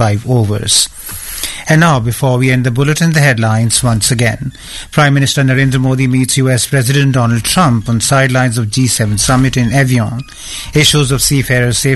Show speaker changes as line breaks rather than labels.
5 overs. And now, before we end the bulletin, the headlines once again. Prime Minister Narendra Modi meets US President Donald Trump on sidelines of G7 summit in Evian. Issues of seafarers' safety